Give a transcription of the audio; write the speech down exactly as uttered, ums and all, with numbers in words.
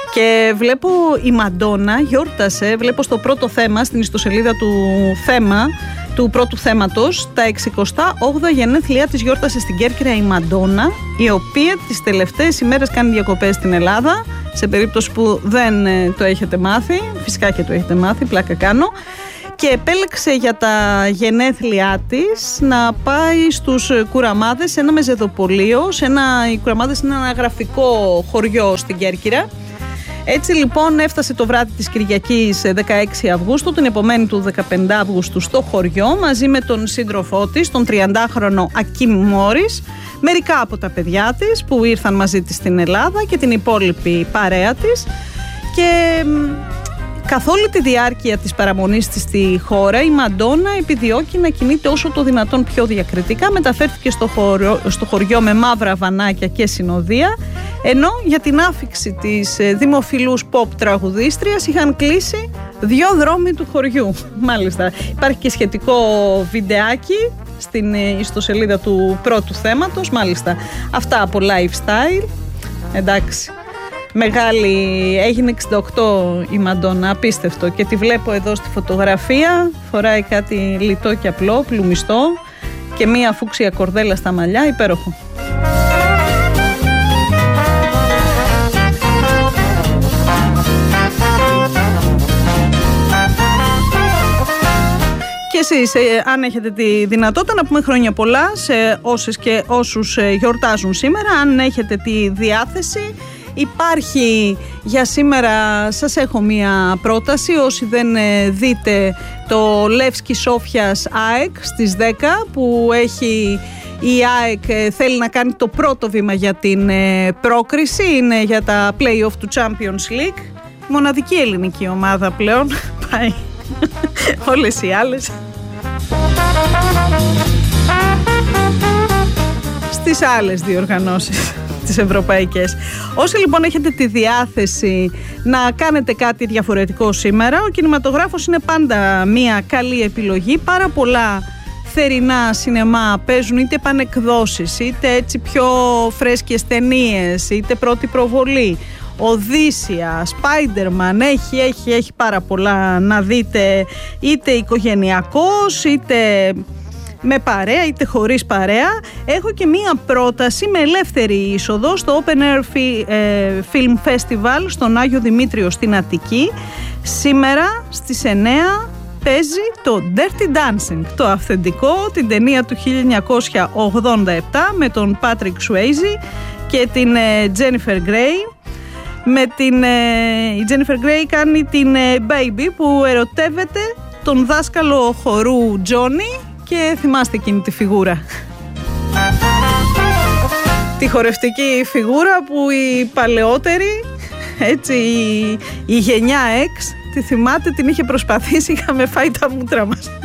Και βλέπω η Μαντόνα γιόρτασε, βλέπω στο πρώτο θέμα, στην ιστοσελίδα του θέμα, του πρώτου θέματος, τα εξηκοστά όγδοα γενέθλιά της γιόρτασε στην Κέρκυρα η Μαντόνα, η οποία τις τελευταίες ημέρες κάνει διακοπές στην Ελλάδα, σε περίπτωση που δεν το έχετε μάθει, φυσικά και το έχετε μάθει, πλάκα κάνω, και επέλεξε για τα γενέθλιά της να πάει στους Κουραμάδες, σε ένα μεζεδοπολείο, σε ένα, οι Κουραμάδες είναι ένα γραφικό χωριό στην Κέρκυρα. Έτσι λοιπόν έφτασε το βράδυ της Κυριακής δεκαέξι Αυγούστου, την επομένη του δεκαπέντε Αυγούστου στο χωριό, μαζί με τον σύντροφό της, τον τριαντάχρονο Ακίμ Μόρις, μερικά από τα παιδιά της που ήρθαν μαζί της στην Ελλάδα και την υπόλοιπη παρέα της. Και καθ' όλη τη διάρκεια της παραμονής της στη χώρα, η Μαντόνα επιδιώκει να κινείται όσο το δυνατόν πιο διακριτικά. Μεταφέρθηκε στο χωριό, στο χωριό με μαύρα βανάκια και συνοδεία, ενώ για την άφιξη της δημοφιλούς pop τραγουδίστριας είχαν κλείσει δύο δρόμοι του χωριού. Μάλιστα, υπάρχει και σχετικό βιντεάκι στην ιστοσελίδα του πρώτου θέματος. Μάλιστα, αυτά από lifestyle. Εντάξει, μεγάλη, έγινε εξήντα οκτώ η Μαντόνα, απίστευτο, και τη βλέπω εδώ στη φωτογραφία, φοράει κάτι λιτό και απλό, πλουμιστό και μία φούξια κορδέλα στα μαλλιά, υπέροχο. Και εσείς, ε, αν έχετε τη δυνατότητα, να πούμε χρόνια πολλά σε όσες και όσους ε, γιορτάζουν σήμερα. Αν έχετε τη διάθεση, υπάρχει για σήμερα, σας έχω μία πρόταση. Όσοι δεν ε, δείτε το Λεύσκι Σόφιας ΑΕΚ στις δέκα, που έχει η ΑΕΚ, ε, θέλει να κάνει το πρώτο βήμα για την ε, πρόκριση, είναι για τα play-off του Champions League. Μοναδική ελληνική ομάδα πλέον πάει. Όλες οι άλλες στις άλλες διοργανώσεις τις ευρωπαϊκές. Όσοι λοιπόν έχετε τη διάθεση να κάνετε κάτι διαφορετικό σήμερα, ο κινηματογράφος είναι πάντα μια καλή επιλογή. Πάρα πολλά θερινά σινεμά παίζουν, είτε πανεκδόσεις, είτε έτσι πιο φρέσκες ταινίες, είτε πρώτη προβολή. Οδύσσια, Spider-Man, έχει, έχει, έχει πάρα πολλά να δείτε, είτε οικογενειακός, είτε με παρέα, είτε χωρίς παρέα. Έχω και μία πρόταση με ελεύθερη είσοδο στο Open Air Film Festival στον Άγιο Δημήτριο στην Αττική. Σήμερα στις εννέα παίζει το Dirty Dancing, το αυθεντικό, την ταινία του χίλια εννιακόσια ογδόντα επτά με τον Patrick Swayze και την Jennifer Grey. Με την, η Jennifer Grey κάνει την Baby, που ερωτεύεται τον δάσκαλο χορού Johnny, και θυμάστε εκείνη τη φιγούρα, τη χορευτική φιγούρα που η παλαιότερη, έτσι, η, η γενιά X, τη θυμάται, την είχε προσπαθήσει, είχαμε φάει τα μούτρα μας.